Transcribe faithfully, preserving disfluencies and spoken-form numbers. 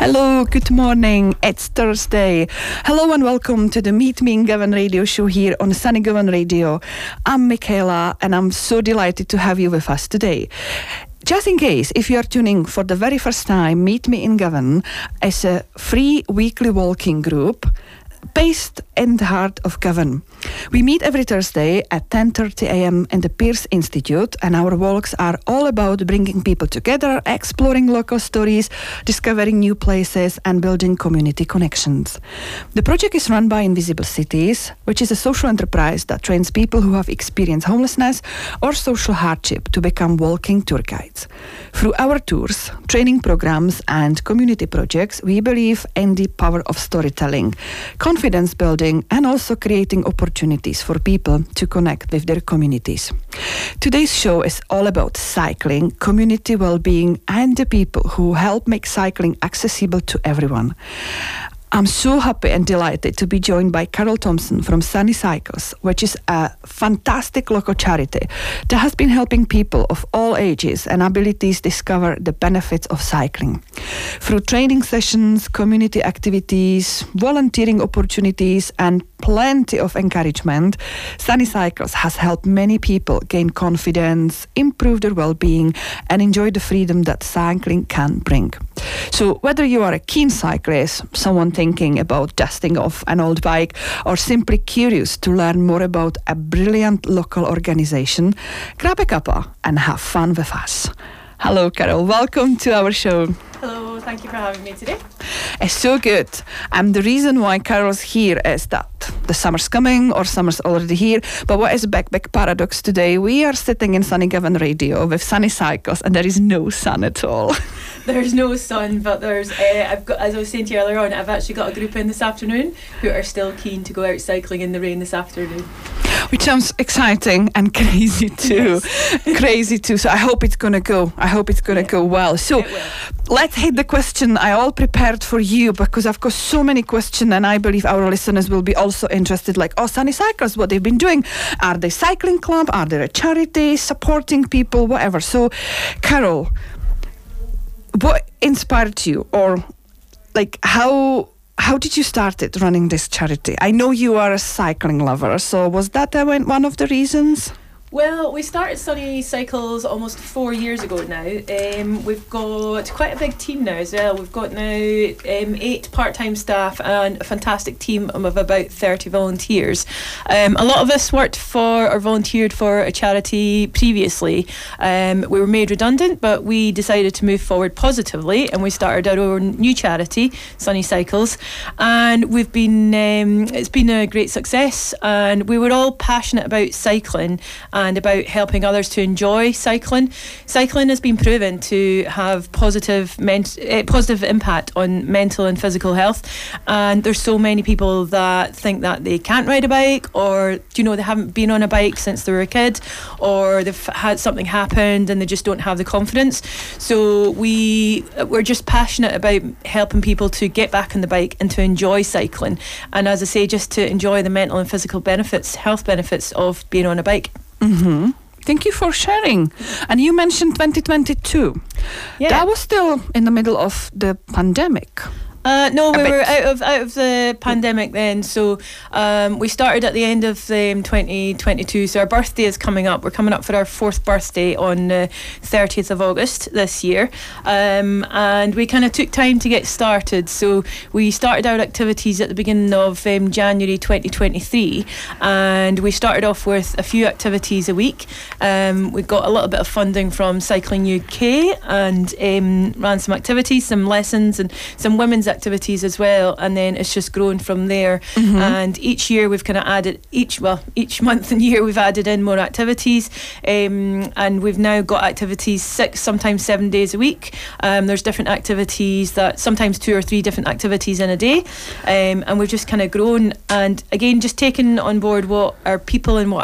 Hello, good morning. It's Thursday. Hello and welcome to the Meet Me in Govan radio show here on Sunny Govan Radio. I'm Michaela and I'm so delighted to have you with us today. Just in case, if you are tuning for the very first time, Meet Me in Govan is a free weekly walking group based in the heart of Govan. We meet every Thursday at ten thirty a.m. in the Pearce Institute, and our walks are all about bringing people together, exploring local stories, discovering new places, and building community connections. The project is run by Invisible Cities, which is a social enterprise that trains people who have experienced homelessness or social hardship to become walking tour guides. Through our tours, training programs, and community projects, we believe in the power of storytelling, confidence building, and also creating opportunities for people to connect with their communities. Today's show is all about cycling, community well-being, and the people who help make cycling accessible to everyone. I'm so happy and delighted to be joined by Carol Thompson from Sunny Cycles, which is a fantastic local charity that has been helping people of all ages and abilities discover the benefits of cycling. Through training sessions, community activities, volunteering opportunities, and plenty of encouragement, Sunny Cycles has helped many people gain confidence, improve their well-being, and enjoy the freedom that cycling can bring. So whether you are a keen cyclist, someone thinking about dusting off an old bike, or simply curious to learn more about a brilliant local organization, grab a cuppa and have fun with us. Hello, Carol. Welcome to our show. Hello, thank you for having me today. It's so good. And the reason why Carol's here is that the summer's coming or summer's already here. But what is a big, big paradox today? We are sitting in Sunny Govan Radio with Sunny Cycles and there is no sun at all. There's no sun, but there's, uh, I've got, as I was saying to you earlier on, I've actually got a group in this afternoon who are still keen to go out cycling in the rain this afternoon. Which sounds exciting and crazy too. Yes. Crazy too. So I hope it's going to go. I hope it's going to yeah. go well. So let's hit the question I all prepared for you, because I've got so many questions and I believe our listeners will be also interested, like, oh, Sunny Cycles, what they've been doing. Are they cycling club? Are they a charity supporting people? Whatever. So, Carol, what inspired you, or like how how did you start it running this charity? I know you are a cycling lover, so was that uh, one of the reasons? Well, we started Sunny Cycles almost four years ago now. Um, we've got quite a big team now as well. We've got now um, eight part-time staff and a fantastic team of about thirty volunteers. Um, a lot of us worked for or volunteered for a charity previously. Um, we were made redundant, but we decided to move forward positively and we started our own new charity, Sunny Cycles. And we've been, um, it's been a great success, and we were all passionate about cycling and about helping others to enjoy cycling. Cycling has been proven to have positive ment- uh, positive impact on mental and physical health, and there's so many people that think that they can't ride a bike, or you know, they haven't been on a bike since they were a kid, or they've had something happened and they just don't have the confidence. So we we're just passionate about helping people to get back on the bike and to enjoy cycling, and as I say, just to enjoy the mental and physical benefits, health benefits of being on a bike. Mm-hmm. Thank you for sharing. And you mentioned twenty twenty-two. Yeah. That was still in the middle of the pandemic. Uh, no, we bit. were out of out of the pandemic then. So um, we started at the end of um, twenty twenty-two. So our birthday is coming up. We're coming up for our fourth birthday on the uh, thirtieth of August this year. Um, and we kind of took time to get started. So we started our activities at the beginning of um, January twenty twenty-three. And we started off with a few activities a week. Um, we got a little bit of funding from Cycling U K and um, ran some activities, some lessons and some women's activities activities as well, and then it's just grown from there. Mm-hmm. And each year we've kind of added each well each month and year we've added in more activities, um, and we've now got activities six, sometimes seven days a week. Um, there's different activities, that sometimes two or three different activities in a day, um, and we've just kind of grown, and again just taken on board what our people and what